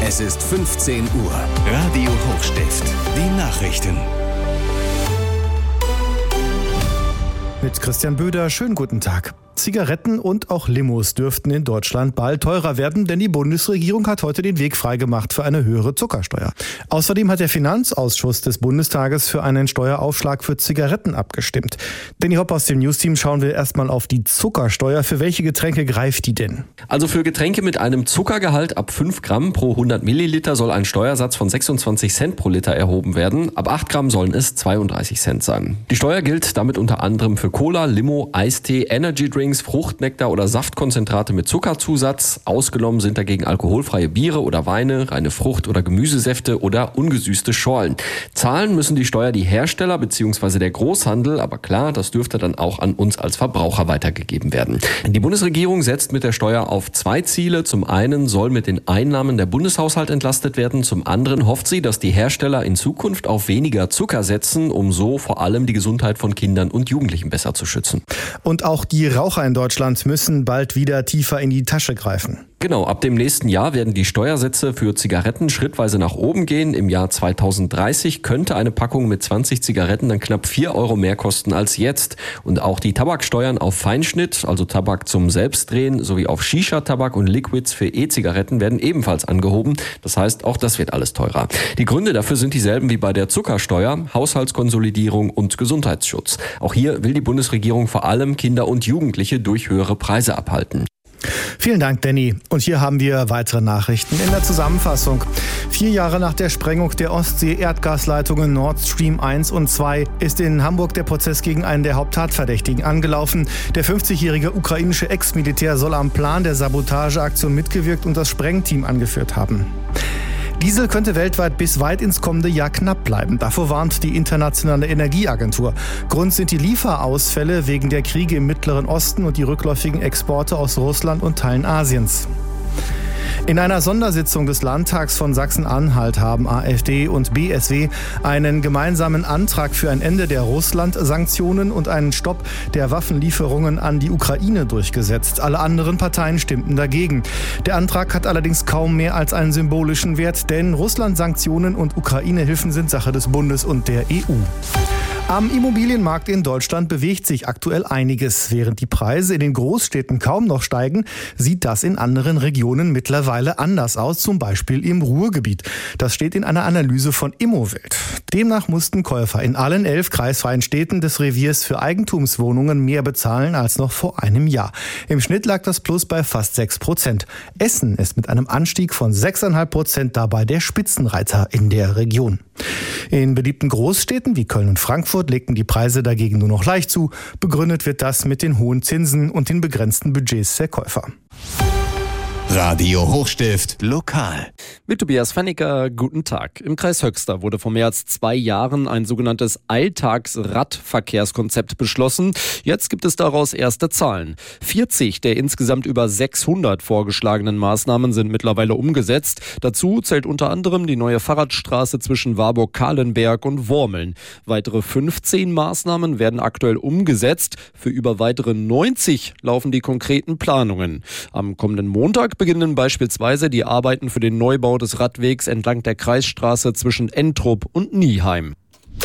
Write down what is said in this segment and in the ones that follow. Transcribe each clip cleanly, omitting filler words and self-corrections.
Es ist 15 Uhr. Radio Hochstift. Die Nachrichten. Mit Christian Böder, schönen guten Tag. Zigaretten und auch Limos dürften in Deutschland bald teurer werden, denn die Bundesregierung hat heute den Weg freigemacht für eine höhere Zuckersteuer. Außerdem hat der Finanzausschuss des Bundestages für einen Steueraufschlag für Zigaretten abgestimmt. Danny Hopp aus dem Newsteam, schauen wir erstmal auf die Zuckersteuer. Für welche Getränke greift die denn? Also für Getränke mit einem Zuckergehalt ab 5 Gramm pro 100 Milliliter soll ein Steuersatz von 26 Cent pro Liter erhoben werden. Ab 8 Gramm sollen es 32 Cent sein. Die Steuer gilt damit unter anderem für Cola, Limo, Eistee, Energy Drinks, Fruchtnektar oder Saftkonzentrate mit Zuckerzusatz. Ausgenommen sind dagegen alkoholfreie Biere oder Weine, reine Frucht- oder Gemüsesäfte oder ungesüßte Schorlen. Zahlen müssen die Steuer die Hersteller bzw. der Großhandel, aber klar, das dürfte dann auch an uns als Verbraucher weitergegeben werden. Die Bundesregierung setzt mit der Steuer auf 2 Ziele. Zum einen soll mit den Einnahmen der Bundeshaushalt entlastet werden. Zum anderen hofft sie, dass die Hersteller in Zukunft auf weniger Zucker setzen, um so vor allem die Gesundheit von Kindern und Jugendlichen besser zu schützen. Und auch die Raucher in Deutschland müssen bald wieder tiefer in die Tasche greifen. Genau, ab dem nächsten Jahr werden die Steuersätze für Zigaretten schrittweise nach oben gehen. Im Jahr 2030 könnte eine Packung mit 20 Zigaretten dann knapp 4 Euro mehr kosten als jetzt. Und auch die Tabaksteuern auf Feinschnitt, also Tabak zum Selbstdrehen, sowie auf Shisha-Tabak und Liquids für E-Zigaretten werden ebenfalls angehoben. Das heißt, auch das wird alles teurer. Die Gründe dafür sind dieselben wie bei der Zuckersteuer: Haushaltskonsolidierung und Gesundheitsschutz. Auch hier will die Bundesregierung vor allem Kinder und Jugendliche durch höhere Preise abhalten. Vielen Dank, Danny. Und hier haben wir weitere Nachrichten in der Zusammenfassung. 4 Jahre nach der Sprengung der Ostsee-Erdgasleitungen Nord Stream 1 und 2 ist in Hamburg der Prozess gegen einen der Haupttatverdächtigen angelaufen. Der 50-jährige ukrainische Ex-Militär soll am Plan der Sabotageaktion mitgewirkt und das Sprengteam angeführt haben. Diesel könnte weltweit bis weit ins kommende Jahr knapp bleiben. Davor warnt die Internationale Energieagentur. Grund sind die Lieferausfälle wegen der Kriege im Mittleren Osten und die rückläufigen Exporte aus Russland und Teilen Asiens. In einer Sondersitzung des Landtags von Sachsen-Anhalt haben AfD und BSW einen gemeinsamen Antrag für ein Ende der Russland-Sanktionen und einen Stopp der Waffenlieferungen an die Ukraine durchgesetzt. Alle anderen Parteien stimmten dagegen. Der Antrag hat allerdings kaum mehr als einen symbolischen Wert, denn Russland-Sanktionen und Ukraine-Hilfen sind Sache des Bundes und der EU. Am Immobilienmarkt in Deutschland bewegt sich aktuell einiges. Während die Preise in den Großstädten kaum noch steigen, sieht das in anderen Regionen mittlerweile anders aus, zum Beispiel im Ruhrgebiet. Das steht in einer Analyse von Immowelt. Demnach mussten Käufer in allen 11 kreisfreien Städten des Reviers für Eigentumswohnungen mehr bezahlen als noch vor einem Jahr. Im Schnitt lag das Plus bei fast 6%. Essen ist mit einem Anstieg von 6,5% dabei der Spitzenreiter in der Region. In beliebten Großstädten wie Köln und Frankfurt legten die Preise dagegen nur noch leicht zu. Begründet wird das mit den hohen Zinsen und den begrenzten Budgets der Käufer. Radio Hochstift lokal. Mit Tobias Fanniker, guten Tag. Im Kreis Höxter wurde vor mehr als 2 Jahren ein sogenanntes Alltagsradverkehrskonzept beschlossen. Jetzt gibt es daraus erste Zahlen. 40 der insgesamt über 600 vorgeschlagenen Maßnahmen sind mittlerweile umgesetzt. Dazu zählt unter anderem die neue Fahrradstraße zwischen Warburg-Kahlenberg und Wormeln. Weitere 15 Maßnahmen werden aktuell umgesetzt. Für über weitere 90 laufen die konkreten Planungen. Am kommenden Montag beginnen beispielsweise die Arbeiten für den Neubau des Radwegs entlang der Kreisstraße zwischen Entrup und Nieheim.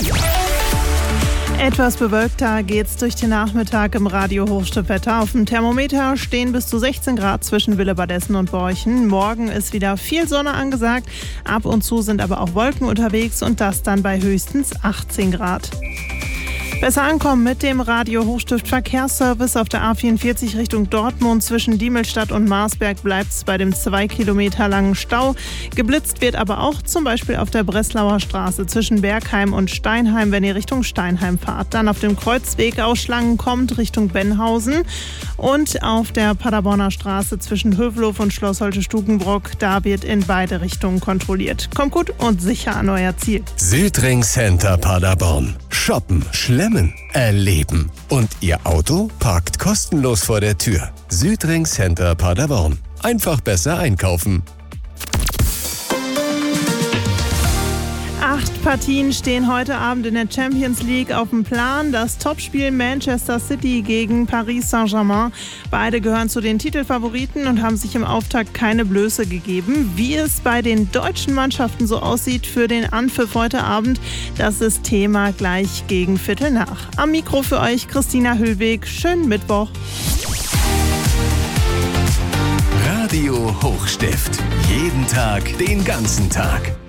Etwas bewölkter geht's durch den Nachmittag im Radio Hochstiftwetter. Auf dem Thermometer stehen bis zu 16 Grad zwischen Willebadessen und Borchen. Morgen ist wieder viel Sonne angesagt. Ab und zu sind aber auch Wolken unterwegs und das dann bei höchstens 18 Grad. Besser ankommen mit dem Radio Hochstift Verkehrsservice auf der A44 Richtung Dortmund. Zwischen Diemelstadt und Marsberg bleibt es bei dem 2 Kilometer langen Stau. Geblitzt wird aber auch zum Beispiel auf der Breslauer Straße zwischen Bergheim und Steinheim, wenn ihr Richtung Steinheim fahrt. Dann auf dem Kreuzweg aus Schlangen kommt Richtung Benhausen. Und auf der Paderborner Straße zwischen Hövelhof und Schloss Holte-Stukenbrock, da wird in beide Richtungen kontrolliert. Kommt gut und sicher an euer Ziel. Südring Center Paderborn. Shoppen, schlemmen, erleben. Und Ihr Auto parkt kostenlos vor der Tür. Südring Center Paderborn. Einfach besser einkaufen. Partien stehen heute Abend in der Champions League auf dem Plan. Das Topspiel Manchester City gegen Paris Saint-Germain. Beide gehören zu den Titelfavoriten und haben sich im Auftakt keine Blöße gegeben. Wie es bei den deutschen Mannschaften so aussieht für den Anpfiff heute Abend, das ist Thema gleich gegen Viertel nach. Am Mikro für euch Christina Hüllweg. Schönen Mittwoch. Radio Hochstift. Jeden Tag, den ganzen Tag.